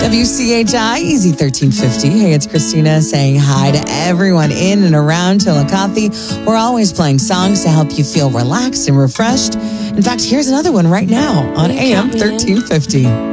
WCHI, Easy 1350. Hey, it's Christina saying hi to everyone in and around Chillicothe. We're always playing songs to help you feel relaxed and refreshed. In fact, here's another one right now on AM 1350.